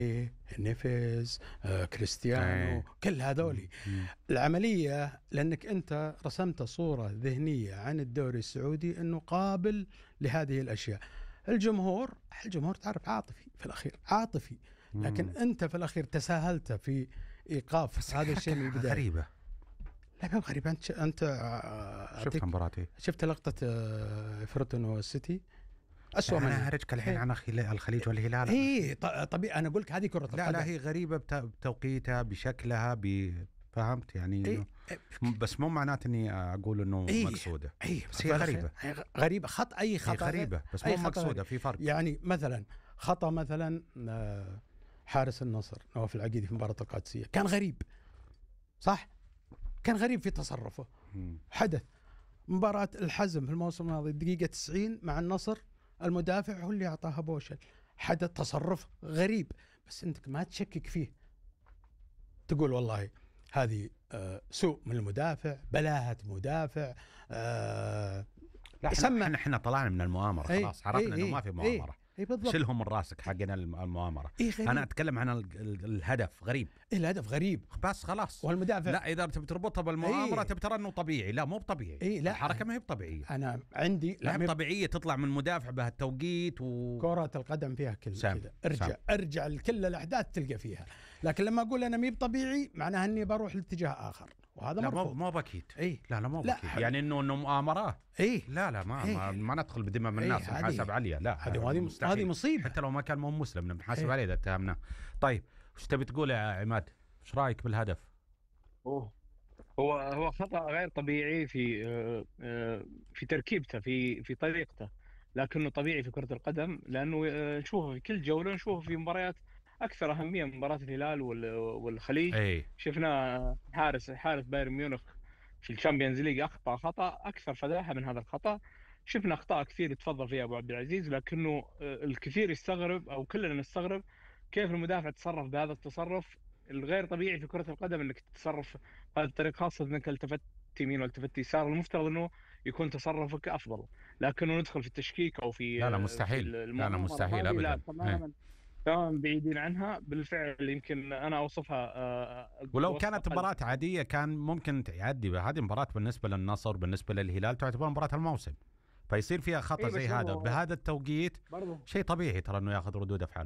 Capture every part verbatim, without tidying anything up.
نيفيز، آه، كريستيانو، ايه. كل هذولي. مم. العملية لأنك أنت رسمت صورة ذهنية عن الدوري السعودي أنه قابل لهذه الأشياء. الجمهور الجمهور تعرف عاطفي في الأخير، عاطفي، لكن مم. أنت في الأخير تساهلت في إيقاف هذا الشيء من البداية. غريبة. لا ما غريبة. أنت أنت آه، شفت أعطيك- مباراتي. شفت لقطة آه، إيفرتون والسيتي أسوأ انا منها. هرجك الحين إيه. عن أخي- الخليج والهلال. اي طبيعي، انا اقول لك هذه كرة لا القدم. لا هي غريبة بت- بتوقيتها بشكلها ب... فهمت يعني إيه. إنه بس مو معناته اني اقول انه إيه. مقصودة. اي بس هي غريبة. هي غريبة خط اي هي خطأ غريبة بس أي مو خطأ مقصودة، غريب. في فرق. يعني مثلا خطأ مثلا آه، حارس النصر نواف العقيدي في مباراة القادسية كان غريب، صح؟ كان غريب في تصرفه. مم. حدث مباراة الحزم في الموسم الماضي الدقيقة تسعين مع النصر، المدافع هو اللي أعطاها بوشل، حدث تصرف غريب، بس أنت ما تشكك فيه، تقول والله هذه آه، سوء من المدافع، بلاهة مدافع. آه لا سمى- احنا احنا طلعنا من المؤامرة إيه، خلاص، عرفنا إيه، انه إيه، ما في إيه، مؤامرة. إيه بالضبط. شيلهم من راسك حقنا الم- المؤامرة. إيه غريب. انا اتكلم عن ال- ال- الهدف غريب. إيه الهدف غريب، بس خلاص. والمدافع لا اذا تبي تربطها بالمؤامرة إيه. تبي ترى انه طبيعي، لا مو طبيعي. إيه لا الحركة ما هي طبيعية. أنا عندي لا مي- طبيعية تطلع من مدافع بهالتوقيت و كرة القدم فيها كل سام. كذا، ارجع سام. ارجع لكل الأحداث تلقى فيها، لكن لما أقول أنا مي طبيعي معناها إني بروح لاتجاه آخر، وهذا لا مو مرفوض. مو بكيت. إيه لا لا مو لا، بكيت يعني انه انه مؤامرة. إيه لا لا ما إيه. ما, ما ندخل بذمم إيه، الناس هذه- نحاسب عليها. لا هذه هذه مستحيل. هذه مصيبة. حتى لو ما كان مو مسلم بنحاسب إيه. عليه اذا اتهمناه. طيب وش تبي تقول يا عماد؟ ايش رايك بالهدف؟ أوه. هو هو خطأ غير طبيعي في آه، آه، في تركيبته، في في طريقته، لكنه طبيعي في كرة القدم، لأنه آه، نشوفه في كل جولة، نشوفه في مباريات أكثر أهمية من مباراة الهلال وال- والخليج. اي شفنا حارس حارس بايرن ميونخ في الشامبيونز ليج أخطأ خطأ أكثر فداحة من هذا الخطأ. شفنا أخطاء كثير يتفضل فيها أبو عبد العزيز، لكنه آه، الكثير يستغرب أو كلنا نستغرب كيف المدافع تصرف بهذا التصرف الغير طبيعي في كرة القدم، انك تتصرف بهذه الطريقة، خاصة انك التفت يمين والتفت يسار. المفترض انه يكون تصرفك افضل، لكنه ندخل في التشكيك او في لا لا في مستحيل. لا لا المؤامرة مستحيل هذه. لا ابدا. إيه. تماما تماما بعيدين عنها بالفعل. يمكن انا اوصفها آه، ولو بوصف كانت أقل. مباراة عادية كان ممكن تعدي. هذه مباراة بالنسبة للنصر بالنسبة للهلال تعتبر مباراة الموسم، فيصير فيها خطأ إيه، بس زي هو- هذا بهذا التوقيت. برضه شيء طبيعي ترى انه ياخذ ردود افعال.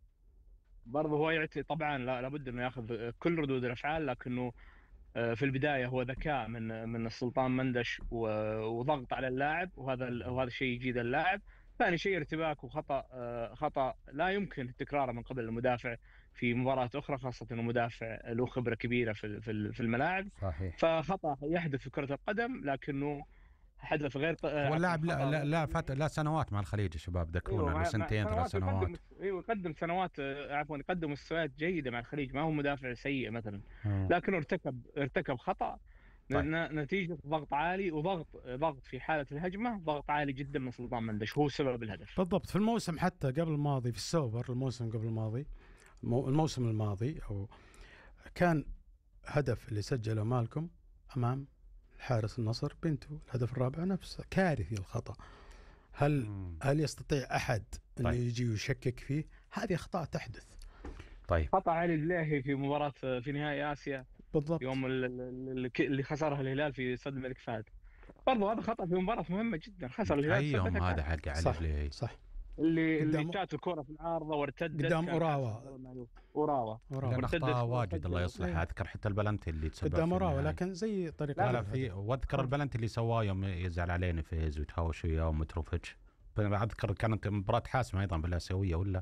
برضه هو يعطي طبعا، لا لابد انه ياخذ كل ردود الافعال، لكنه آه، في البدايه هو ذكاء من من السلطان مندش و- وضغط على اللاعب، وهذا ال- وهذا الشيء يجيد اللاعب. ثاني شيء ارتباك وخطا، آه، خطا لا يمكن تكراره من قبل المدافع في مباراه اخرى، خاصه انه مدافع له خبره كبيره في في في الملاعب. صحيح. فخطا يحدث في كره القدم، لكنه حدث غير ط- آه، واللاعب لا خطأ لا غير لا, طبيعي. فت... لا سنوات مع الخليج يا شباب، ذكرونا ايوه له مع مع سنتين ثلاث سنوات سنوات. يقدم، ايوه يقدم سنوات آه، عفوا يقدم مستويات جيده مع الخليج، ما هو مدافع سيء مثلا، مم. لكنه ارتكب ارتكب خطأ طيب. ن- نتيجة ضغط عالي، وضغط ضغط في حالة الهجمة ضغط عالي جدا من سلطان مندش هو سبب الهدف. بالضبط. في الموسم حتى قبل الماضي في السوبر، الموسم قبل الماضي، مو- الموسم الماضي أو كان هدف اللي سجله مالكم أمام الحارس النصر بنتو، الهدف الرابع نفسه كارثي الخطأ. هل مم. هل يستطيع أحد أنه طيب. يجي ويشكك فيه؟ هذه أخطاء تحدث. طيب خطأ علي البلاهي في مباراة في نهائي آسيا بالضبط. يوم ال- ال- ال- اللي خسرها الهلال في استاد الملك فهد، برضو هذا خطأ في مباراة مهمة جدا، خسر الهلال اي يوم ثبتها هذا كأس. حق علي صح بلي. صح. اللي اللي قدام- جات الكرة في العارضة وارتدت قدام كان أوراوا. حارس المرمى معلوف. أوراوا وراء. لان ارتدت اخطاء كرة واجد الله سجل. يصلحها. اذكر حتى البلنتي اللي تسبب قدام في أوراوا، النهاية. لكن زي طريقة لا لا الهدف. في، واذكر البلنتي اللي سواه يوم يزعل عليه نفيز ويتهاوش وياه ومتروفيتش. اذكر كانت مباراة حاسمة ايضا بالاسيوية ولا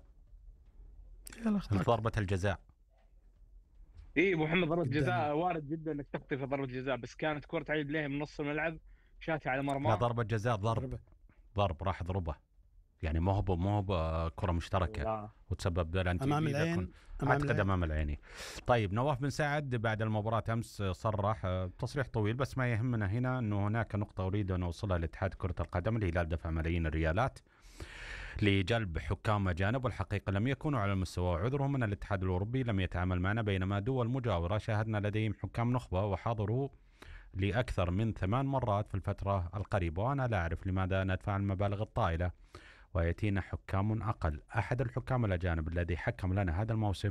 يلا أخطاء. ضربة الجزاء. اي ابو محمد، ضربة قدام. جزاء وارد جدا انك تخطي في ضربة جزاء، بس كانت كرة علي بلاهي من نص الملعب شاتها على لا مرمى. ضربة جزاء ضرب ضربة. ضرب راح ضربه، يعني مو هو مو هو كرة مشتركة لا. وتسبب بلنتي أمام إذا العين. كن- أمام اعتقد العين. امام العيني. طيب نواف بن سعد بعد المباراة امس صرح آه، تصريح طويل، بس ما يهمنا هنا انه هناك نقطة اريد ان اوصلها لاتحاد كرة القدم. الهلال دفع ملايين الريالات لجلب حكام أجانب، والحقيقة لم يكونوا على المستوى. عذرهم من الاتحاد الأوروبي لم يتعامل معنا، بينما دول مجاورة شاهدنا لديهم حكام نخبة وحضروا لأكثر من ثمان مرات في الفترة القريبة، وأنا لا أعرف لماذا ندفع المبالغ الطائلة ويأتينا حكام أقل. أحد الحكام الأجانب الذي حكم لنا هذا الموسم